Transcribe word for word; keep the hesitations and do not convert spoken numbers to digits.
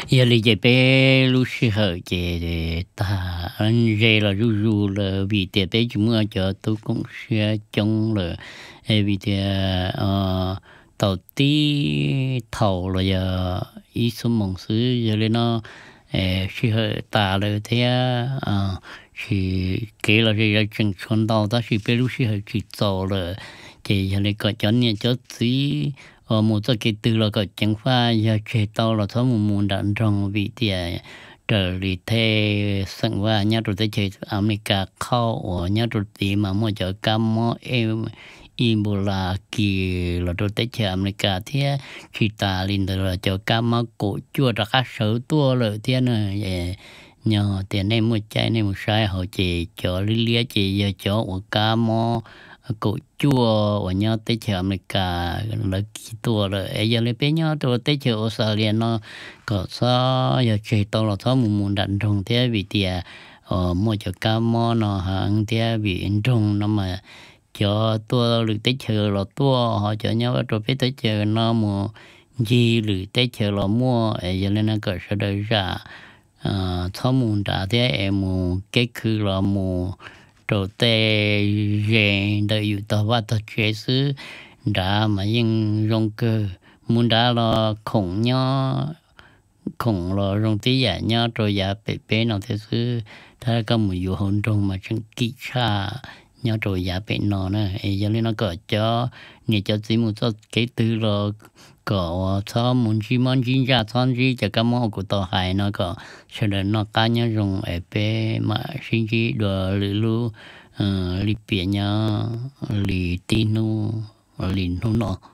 giờ lý giải bé lúc xưa hở chế để ta anh rể là ru ru là vì thế bé chúng tôi cho tôi cũng sẽ chống là vì thế ờ tàu tí thầu là giờ ý số mong xứ giờ lên nó xưa hở ta là thế ờ thì kể là gì là chân chuẩn đầu ta chỉ bé lúc xưa hở chỉ tàu là chỉ giờ lên có cho nên cho tí ờ một số cái từ là có chẳng phải giờ chế tao là thôi một muốn đạn trong vị địa trở đi thế sinh hoa nhớ rồi tới chơi America khâu ở nhớ rồi tí mà mua cho cam mua em Ebola kỳ là rồi tới chơi America thế khi ta lên rồi là cho cam mua cổ chua ra các sở tua rồi thế này nhờ tiền này mua trái này mua sai họ chỉ cho lý lý chỉ giờ cho ở cam mua cổ chua và nhau tới chợ America là kỳ tua rồi ấy giờ lấy bé nhau tôi tới chợ Australia nó có sao giờ chơi tao là sao muốn muốn đặt trong thế vì tiề ở mua cho cá mò nó hàng thế vì trong nó mà cho tua được tới chợ là tua họ cho nhau rồi bé tới chợ nó mua gì được tới chợ là mua ấy giờ nên nó có sẽ đời ra à sao muốn đặt thế em mua cái cứ là mua rồi tê rèn đời yêu tao và tao chế xứ đã mà nhưng rong cơ muốn đã là khổng nhó khổng là rong tí giả nhó rồi giả bể bể nào thế xứ ta có một vụ hôn trong mà chẳng kỹ xa nhó rồi giả bể nó nữa ấy giờ nên nó có cho nghe cho chỉ một số cái từ là có cho muốn chỉ muốn chỉ ra cho chỉ cho cái món của tao hay nó có cho nên nó cá nhá rong ở bể mà sinh chỉ đồ lulu li biển nhá li tinu li nụ nọ